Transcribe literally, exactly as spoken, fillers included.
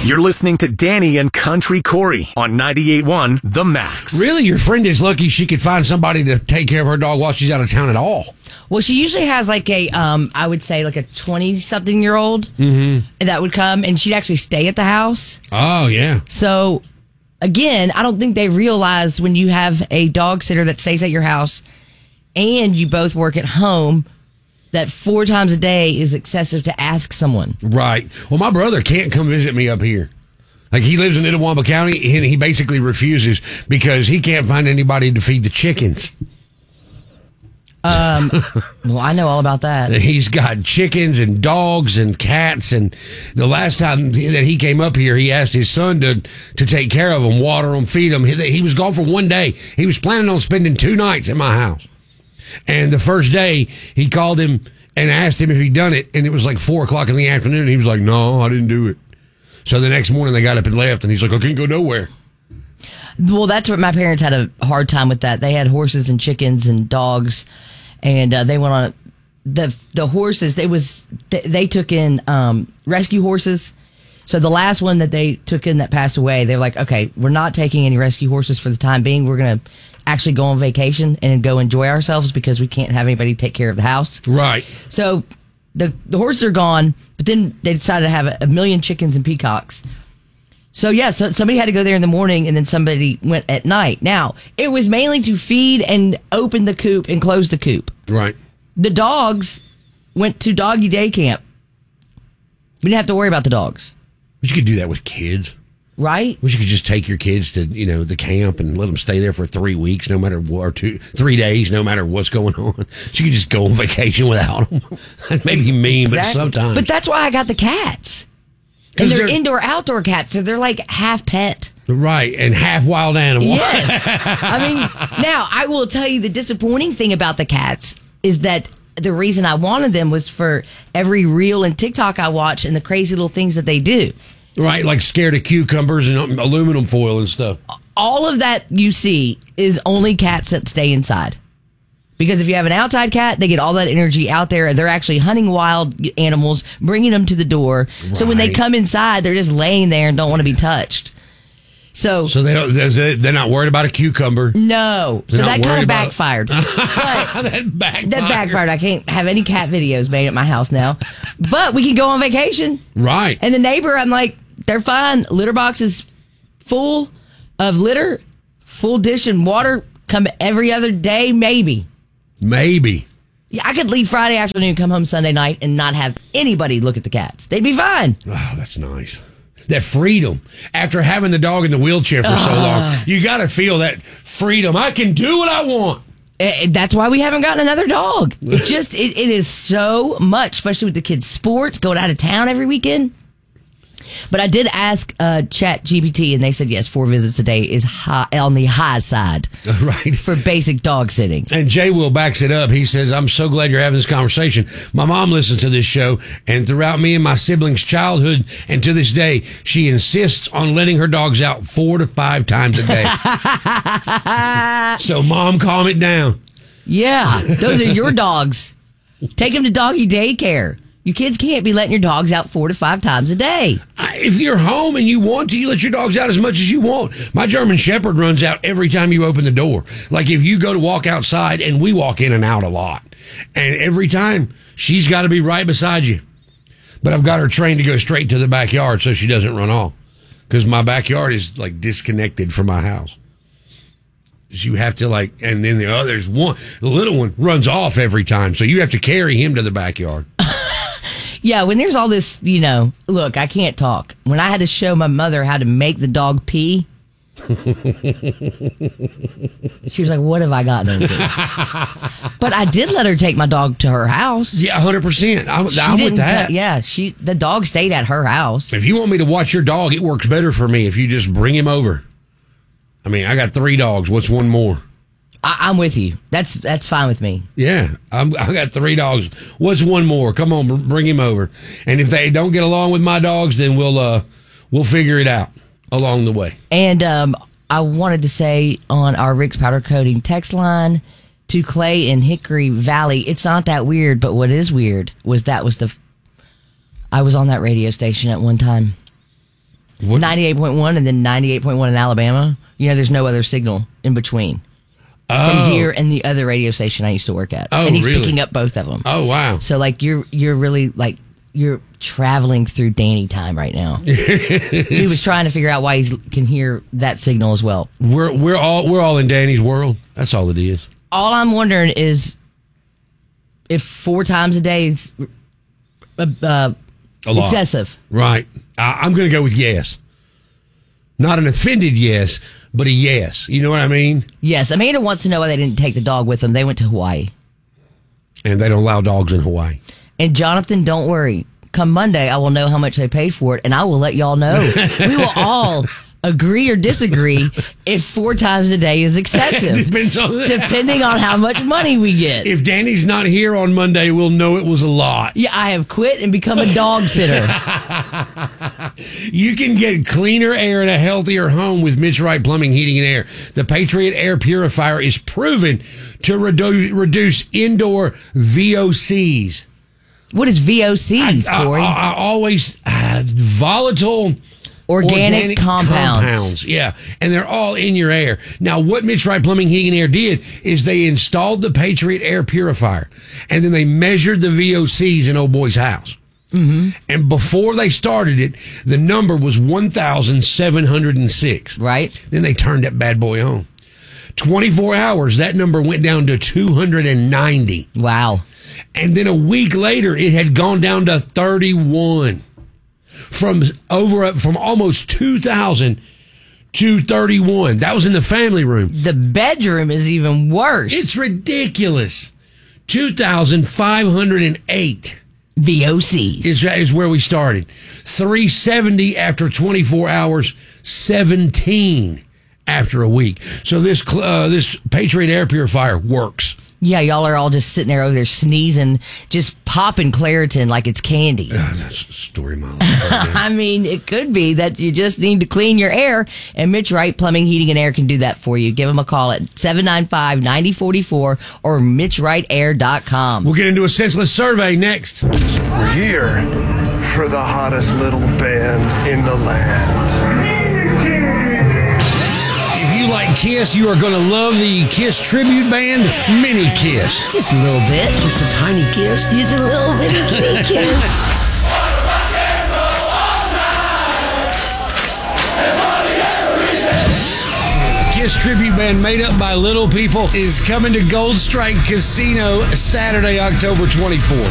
You're listening to Danny and Country Corey on ninety-eight point one The Max. Really, your friend is lucky she could find somebody to take care of her dog while she's out of town at all. Well, she usually has like a, um, I would say like a twenty-something-year-old mm-hmm. that would come, and she'd actually stay at the house. Oh, yeah. So, again, I don't think they realize when you have a dog sitter that stays at your house and you both work at home that four times a day is excessive to ask someone. Right. Well, my brother can't come visit me up here. Like, he lives in Itawamba County, and he basically refuses because he can't find anybody to feed the chickens. Um, well, I know all about that. He's got chickens and dogs and cats, and the last time that he came up here, he asked his son to to take care of them, water them, feed them. He, he was gone for one day. He was planning on spending two nights at my house. And the first day, he called him and asked him if he'd done it, and it was like four o'clock in the afternoon, and he was like, no, I didn't do it. So the next morning, they got up and left, and he's like, I can't go nowhere. Well, that's what my parents had a hard time with that. They had horses and chickens and dogs, and uh, they went on the the horses. They was they, they took in um, rescue horses. So the last one that they took in that passed away, they were like, okay, we're not taking any rescue horses for the time being. We're going to actually go on vacation and go enjoy ourselves because we can't have anybody take care of the house. Right. So the the horses are gone, but then they decided to have a, a million chickens and peacocks. So, yeah, so somebody had to go there in the morning, and then somebody went at night. Now, it was mainly to feed and open the coop and close the coop. Right. The dogs went to doggy day camp. We didn't have to worry about the dogs. But you could do that with kids. Right? Wish you could just take your kids to, you know, the camp and let them stay there for three weeks, no matter what, or two, three days, no matter what's going on. So you could just go on vacation without them. That may be mean, exactly. But sometimes. But that's why I got the cats. And they're, they're indoor, outdoor cats, so they're like half pet. Right, and half wild animal. Yes. I mean, now, I will tell you the disappointing thing about the cats is that the reason I wanted them was for every reel and TikTok I watch and the crazy little things that they do. Right, like scared of cucumbers and aluminum foil and stuff. All of that you see is only cats that stay inside. Because if you have an outside cat, they get all that energy out there, and they're actually hunting wild animals, bringing them to the door. Right. So when they come inside, they're just laying there and don't want to be touched. So, so they don't, they're not worried about a cucumber? No. They're so that kind of backfired. But that backfired. That backfired. I can't have any cat videos made at my house now. But we can go on vacation. Right. And the neighbor, I'm like, they're fine. Litter box is full of litter, full dish and water, come every other day, maybe. Maybe. Yeah, I could leave Friday afternoon, come home Sunday night, and not have anybody look at the cats. They'd be fine. Oh, that's nice. That freedom. After having the dog in the wheelchair for uh, so long, you got to feel that freedom. I can do what I want. It, that's why we haven't gotten another dog. It just, it, it is so much, especially with the kids' sports, going out of town every weekend. But I did ask uh, Chat G P T, and they said, yes, four visits a day is high, on the high side. Right. For basic dog sitting. And Jay Will backs it up. He says, I'm so glad you're having this conversation. My mom listens to this show, and throughout me and my siblings' childhood, and to this day, she insists on letting her dogs out four to five times a day. So, Mom, calm it down. Yeah, those are your dogs. Take them to doggy daycare. Your kids can't be letting your dogs out four to five times a day. If you're home and you want to, you let your dogs out as much as you want. My German Shepherd runs out every time you open the door. Like if you go to walk outside, and we walk in and out a lot. And every time, she's got to be right beside you. But I've got her trained to go straight to the backyard so she doesn't run off. Because my backyard is like disconnected from my house. You have to like, and then the others, one, the little one runs off every time. So you have to carry him to the backyard. Yeah, when there's all this, you know, look, I can't talk. When I had to show my mother how to make the dog pee, she was like, what have I gotten into? But I did let her take my dog to her house. Yeah, one hundred percent. I'm, I'm with that. T- yeah, she the dog stayed at her house. If you want me to watch your dog, it works better for me if you just bring him over. I mean, I got three dogs. What's one more? I, I'm with you. That's that's fine with me. Yeah, I'm, I got three dogs. What's one more? Come on, bring him over. And if they don't get along with my dogs, then we'll uh, we'll figure it out along the way. And um, I wanted to say on our Rick's Powder Coating text line to Clay in Hickory Valley, it's not that weird, but what is weird was that was the I was on that radio station at one time. What? ninety-eight point one and then ninety-eight point one in Alabama. You know, there's no other signal in between. Oh. From here and the other radio station I used to work at. Oh, and he's really? picking up both of them. Oh, wow. So, like, you're you're really, like, you're traveling through Danny time right now. He was trying to figure out why he can hear that signal as well. We're we're all we're all in Danny's world. That's all it is. All I'm wondering is if four times a day is uh, uh, A lot. excessive. Right. I, I'm going to go with yes. Not an offended yes, but a yes. You know what I mean? Yes, Amanda wants to know why they didn't take the dog with them. They went to Hawaii. And they don't allow dogs in Hawaii. And Jonathan, don't worry. Come Monday, I will know how much they paid for it, and I will let y'all know. We will all agree or disagree if four times a day is excessive. Depends on that. Depending on how much money we get. If Danny's not here on Monday, we'll know it was a lot. Yeah, I have quit and become a dog sitter. You can get cleaner air in a healthier home with Mitch Wright Plumbing, Heating, and Air. The Patriot Air Purifier is proven to redu- reduce indoor V O Cs. What is V O Cs, I, Corey? I, I always uh, volatile Organic, compounds. Yeah, and they're all in your air. Now, what Mitch Wright Plumbing, Heating, and Air did is they installed the Patriot Air Purifier, and then they measured the V O Cs in old boy's house. Mm-hmm. And before they started it, the number was one thousand seven hundred six. Right. Then they turned that bad boy on. twenty-four hours, that number went down to two hundred ninety. Wow. And then a week later, it had gone down to thirty-one. From over from almost two thousand to thirty-one. That was in the family room. The bedroom is even worse. It's ridiculous. two thousand five hundred eight V O Cs. is, is where we started. three seventy after twenty-four hours, seventeen after a week. So this uh, this Patriot Air Purifier works. Yeah, y'all are all just sitting there over there sneezing, just popping Claritin like it's candy. Uh, that's a story of my life. Right I mean, it could be that you just need to clean your air, and Mitch Wright Plumbing, Heating, and Air can do that for you. Give them a call at seven nine five, nine zero four four or mitch wright air dot com. We'll get into a senseless survey next. We're here for the hottest little band in the land. If you like Kiss, you are going to love the Kiss tribute band, Mini Kiss. Just a little bit. Just a tiny kiss. Just a little bitty kitty kiss. Kiss tribute band made up by little people is coming to Gold Strike Casino Saturday, October twenty-fourth.